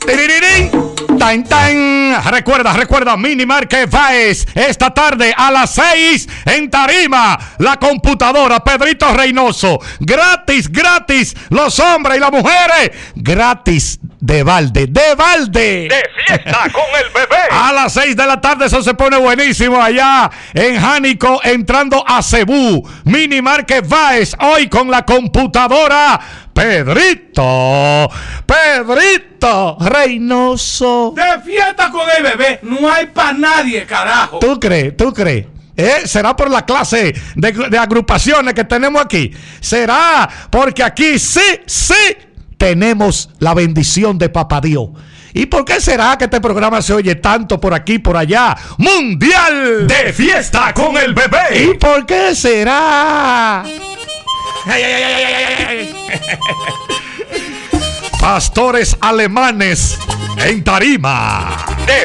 Tiririrí. Tan, tan. Recuerda, Minimarket Baez, esta tarde a las 6 en Tarima, la computadora Pedrito Reynoso, gratis, los hombres y las mujeres, gratis, de balde, de fiesta con el bebé. A las 6 de la tarde, eso se pone buenísimo allá en Jánico, entrando a Cebú, Minimarket Baez, hoy con la computadora Pedrito Reynoso. De fiesta con el bebé, no hay para nadie, carajo. ¿Tú crees? ¿Será por la clase de agrupaciones que tenemos aquí? ¿Será porque aquí sí tenemos la bendición de Papá Dios? ¿Y por qué será que este programa se oye tanto por aquí, por allá? ¡Mundial de fiesta con el bebé! ¿Y por qué será? Pastores alemanes en Tarima.